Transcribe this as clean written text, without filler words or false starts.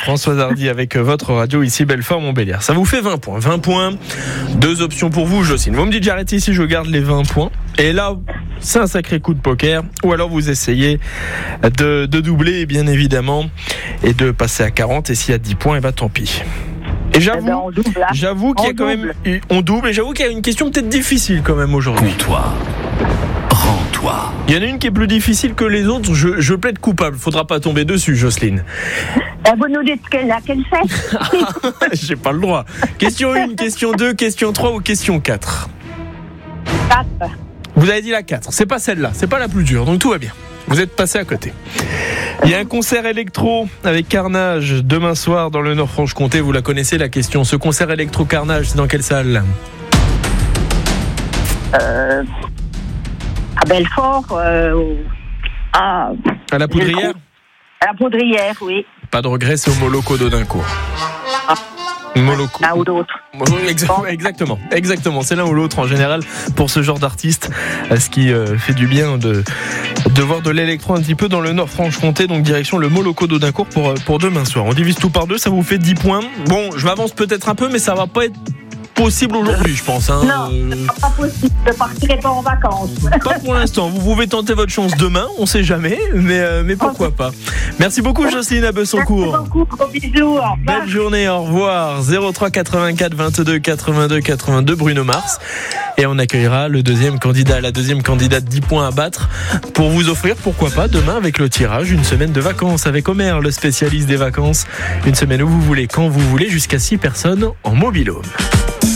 Françoise Hardy avec votre radio ici, Belfort-Montbéliard. Ça vous fait 20 points. 20 points, 2 options pour vous, Jocelyne. Vous me dites j'arrête ici, je garde les 20 points. Et là, c'est un sacré coup de poker. Ou alors vous essayez de doubler, bien évidemment, et de passer à 40. Et s'il y a 10 points, et tant pis. Et j'avoue qu'il y a quand même... On double, et j'avoue qu'il y a une question peut-être difficile quand même aujourd'hui. Compte-toi. Rends-toi. Il y en a une qui est plus difficile que les autres. Je plaide coupable. Faudra pas tomber dessus, Jocelyne. Vous nous dites laquelle c'est? J'ai pas le droit. Question 1, question 2, question 3 ou question 4? 4. Vous avez dit la 4. C'est pas celle-là. C'est pas la plus dure. Donc tout va bien. Vous êtes passé à côté. Il y a un concert électro avec Carnage demain soir dans le Nord-Franche-Comté. Vous la connaissez, la question. Ce concert électro Carnage, c'est dans quelle salle? À Belfort. À la Poudrière? À la Poudrière, oui. Pas de regret, c'est au Moloko d'Audincourt. Moloko. L'un ou l'autre. Exactement. C'est l'un ou l'autre en général pour ce genre d'artiste. Ce qui fait du bien de voir de l'électro un petit peu dans le Nord-Franche-Comté. Donc direction le Moloko d'Audincourt pour demain soir. On divise tout par 2, ça vous fait 10 points. Bon, je m'avance peut-être un peu, mais ça va pas être possible aujourd'hui, je pense. Non, c'est pas possible. Je partirai pas en vacances. Pas pour l'instant. Vous pouvez tenter votre chance demain, on sait jamais, mais pourquoi pas. Merci beaucoup, Jocelyne à Bessancourt. Merci beaucoup, gros bisous. Au revoir. Belle journée, au revoir. 03 84 22 82 82, Bruno Mars. Et on accueillera la deuxième candidate 10 points à battre pour vous offrir, pourquoi pas, demain avec le tirage, une semaine de vacances avec Omer, le spécialiste des vacances. Une semaine où vous voulez, quand vous voulez, jusqu'à 6 personnes en mobil-home.